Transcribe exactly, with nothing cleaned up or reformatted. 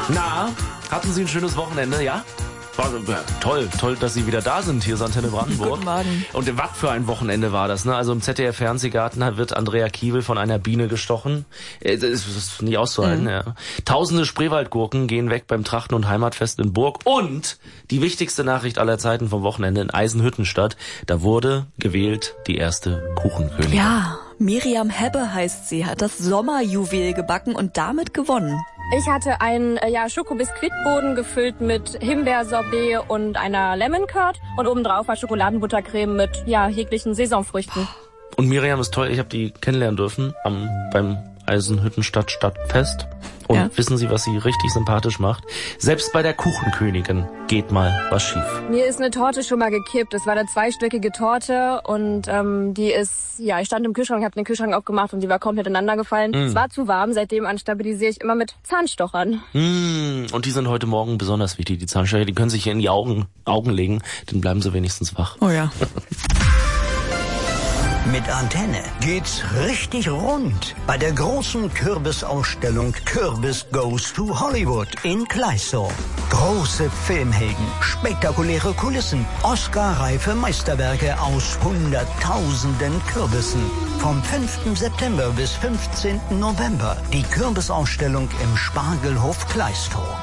Na, hatten Sie ein schönes Wochenende, ja? War, äh, toll, toll, dass Sie wieder da sind. Hier ist Antenne Brandenburg. Guten Morgen. Und was für ein Wochenende war das, ne? Also im Z D F-Fernsehgarten wird Andrea Kiewel von einer Biene gestochen. Äh, Das ist, das ist nicht auszuhalten, mhm. ja. Tausende Spreewaldgurken gehen weg beim Trachten- und Heimatfest in Burg. Und die wichtigste Nachricht aller Zeiten vom Wochenende in Eisenhüttenstadt. Da wurde gewählt die erste Kuchenkönigin. Ja, Miriam Hebbe heißt sie, hat das Sommerjuwel gebacken und damit gewonnen. Ich hatte einen äh, ja, Schokobiskuitboden gefüllt mit Himbeersorbet und einer Lemon Curd und obendrauf war Schokoladenbuttercreme mit ja jeglichen Saisonfrüchten. Und Miriam ist toll, ich habe die kennenlernen dürfen am beim Eisenhüttenstadt Stadtfest. Und ja. wissen Sie, was sie richtig sympathisch macht? Selbst bei der Kuchenkönigin geht mal was schief. Mir ist eine Torte schon mal gekippt. Es war eine zweistöckige Torte und ähm, die ist, ja, ich stand im Kühlschrank, habe den Kühlschrank aufgemacht und die war komplett ineinander gefallen. Mm. Es war zu warm, seitdem an stabilisiere ich immer mit Zahnstochern. Mm, und die sind heute Morgen besonders wichtig, die Zahnstocher. Die können sich hier in die Augen, Augen legen, dann bleiben sie wenigstens wach. Oh ja. Mit Antenne geht's richtig rund bei der großen Kürbisausstellung Kürbis Goes to Hollywood in Kleißau. Große Filmhelden, spektakuläre Kulissen, Oscar-reife Meisterwerke aus hunderttausenden Kürbissen. Vom fünften September bis fünfzehnten November die Kürbisausstellung im Spargelhof Kleißau.